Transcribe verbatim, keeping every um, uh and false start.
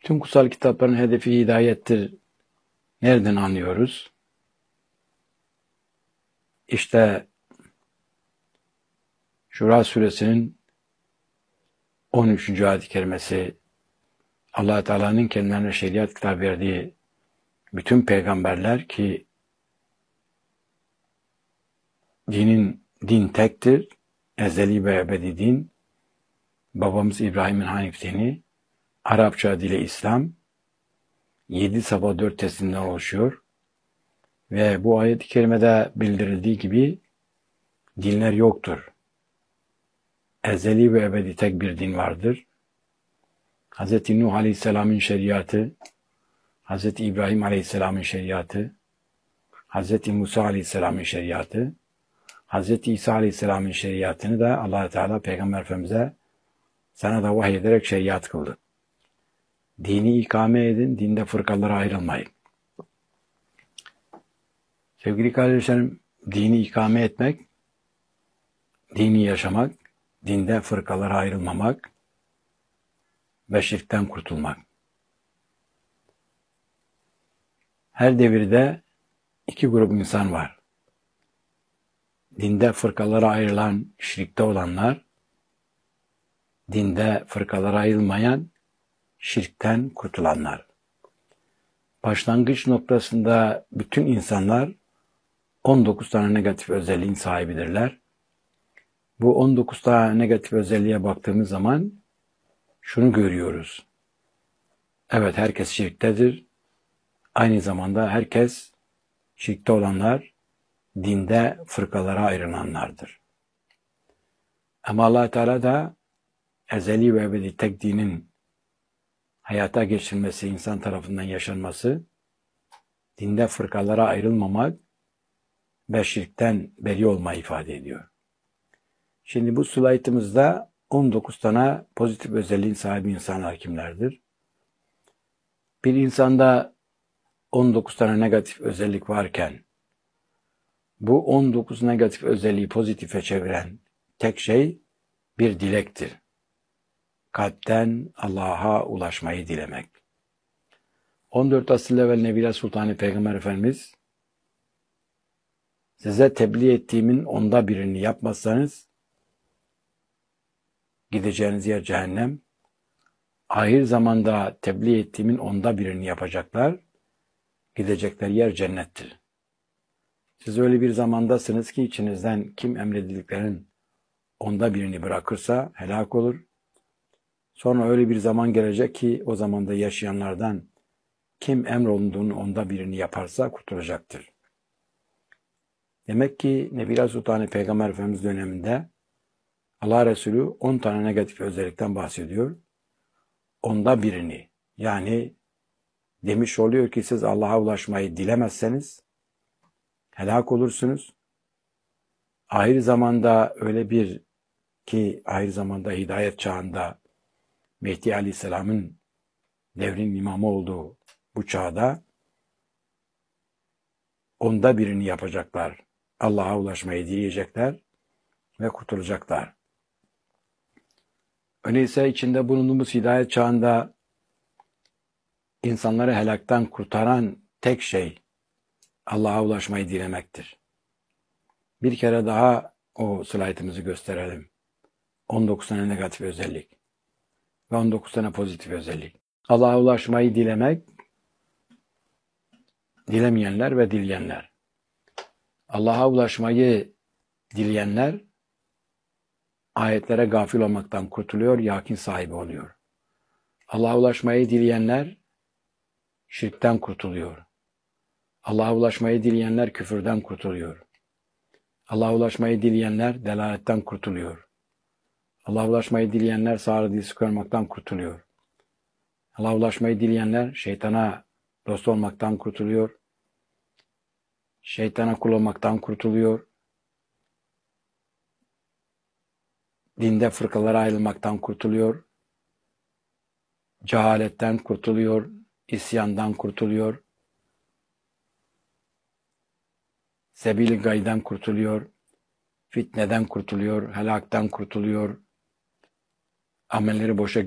Bütün kutsal kitapların hedefi hidayettir. Nereden anlıyoruz? İşte Şura suresinin on üçüncü ayet-i kerimesi, Allah Teala'nın kendilerine şeriat kitabı verdiği bütün peygamberler ki dinin din tektir, ezeli ve ebedi din, babamız İbrahim'in Hanif dini, Arapça dili İslam, yedi sabah dört teslimden oluşuyor ve bu ayet-i kerimede bildirildiği gibi dinler yoktur. Ezeli ve ebedi tek bir din vardır. Hz. Nuh Aleyhisselam'ın şeriatı, Hz. İbrahim Aleyhisselam'ın şeriatı, Hz. Musa Aleyhisselam'ın şeriatı, Hz. İsa Aleyhisselam'ın şeriatını da Allah Teala Peygamber Efendimiz'e sana da vahiy ederek şeriat kıldı. Dini ikame edin, dinde fırkalara ayrılmayın. Sevgili kardeşlerim, dini ikame etmek, dini yaşamak, dinde fırkalara ayrılmamak ve şirkten kurtulmak. Her devirde iki grup insan var. Dinde fırkalara ayrılan, şirkte olanlar, dinde fırkalara ayrılmayan, şirkten kurtulanlar. Başlangıç noktasında bütün insanlar on dokuz tane negatif özelliğin sahibidirler. Bu on dokuz tane negatif özelliğe baktığımız zaman şunu görüyoruz. Evet, herkes şirktedir. Aynı zamanda herkes şirkte olanlar dinde fırkalara ayrılanlardır. Ama Allah Teala da ezeli ve ebedi tek dinin hayata geçirilmesi, insan tarafından yaşanması, dinde fırkalara ayrılmamak ve şirkten beri olmayı ifade ediyor. Şimdi bu slaytımızda on dokuz tane pozitif özelliğin sahibi insanlar kimlerdir? Bir insanda on dokuz tane negatif özellik varken, bu on dokuz negatif özelliği pozitife çeviren tek şey bir dilektir. Kalpten Allah'a ulaşmayı dilemek. on dört asır evvel Nebile Sultanı Peygamber Efendimiz, size tebliğ ettiğimin onda birini yapmazsanız, gideceğiniz yer cehennem, ahir zamanda tebliğ ettiğimin onda birini yapacaklar, gidecekleri yer cennettir. Siz öyle bir zamandasınız ki içinizden kim emredildiklerin onda birini bırakırsa helak olur. Sonra öyle bir zaman gelecek ki o zamanda yaşayanlardan kim emrolunduğunun onda birini yaparsa kurtulacaktır. Demek ki Nebile Sultanı Peygamber Efendimiz döneminde Allah Resulü on tane negatif özellikten bahsediyor. Onda birini, yani demiş oluyor ki siz Allah'a ulaşmayı dilemezseniz helak olursunuz. Ahir zamanda öyle bir ki ahir zamanda hidayet çağında Mehdi Aleyhisselam'ın devrin imamı olduğu bu çağda onda birini yapacaklar. Allah'a ulaşmayı dileyecekler ve kurtulacaklar. Öyleyse içinde bulunduğumuz hidayet çağında insanları helaktan kurtaran tek şey Allah'a ulaşmayı dilemektir. Bir kere daha o slaytımızı gösterelim. on dokuz tane negatif özellik ve on dokuz tane pozitif özellik. Allah'a ulaşmayı dilemek, dilemeyenler ve dileyenler. Allah'a ulaşmayı dileyenler ayetlere gafil olmaktan kurtuluyor, yakin sahibi oluyor. Allah'a ulaşmayı dileyenler şirkten kurtuluyor. Allah'a ulaşmayı dileyenler küfürden kurtuluyor. Allah'a ulaşmayı dileyenler delaletten kurtuluyor. Allah'a ulaşmayı dileyenler sağır dilsi görmekten kurtuluyor. Allah'a ulaşmayı dileyenler şeytana dost olmaktan kurtuluyor. Şeytana kul olmaktan kurtuluyor. Dinde fırkalara ayrılmaktan kurtuluyor. Cehaletten kurtuluyor. İsyandan kurtuluyor. Sebil-i gayden kurtuluyor. Fitneden kurtuluyor. Helaktan kurtuluyor. Amelleri boşa